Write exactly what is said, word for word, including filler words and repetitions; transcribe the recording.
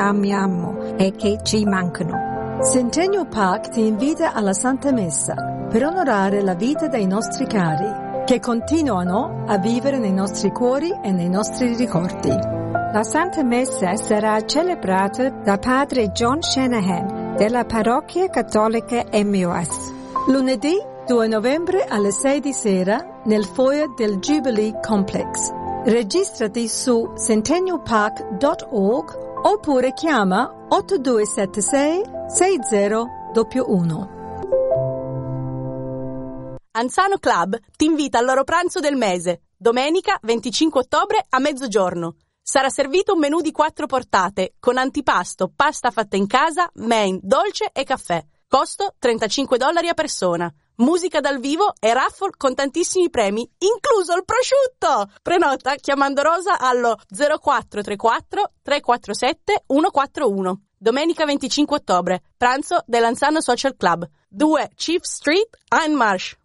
amiamo e che ci mancano. Centennial Park ti invita alla Santa Messa per onorare la vita dei nostri cari, che continuano a vivere nei nostri cuori e nei nostri ricordi. La Santa Messa sarà celebrata da padre John Shanahan della parrocchia cattolica M O S. Lunedì due novembre alle sei di sera nel foyer del Jubilee Complex. Registrati su centennial park dot org oppure chiama otto due sette sei sei zero uno uno. Anzano Club ti invita al loro pranzo del mese, domenica venticinque ottobre a mezzogiorno. Sarà servito un menù di quattro portate, con antipasto, pasta fatta in casa, main, dolce e caffè. Costo trentacinque dollari a persona. Musica dal vivo e raffle con tantissimi premi, incluso il prosciutto! Prenota chiamando Rosa allo zero quattro tre quattro tre quattro sette uno quattro uno. Domenica venticinque ottobre, pranzo dell'Anzano Social Club, due Chief Street, Hindmarsh.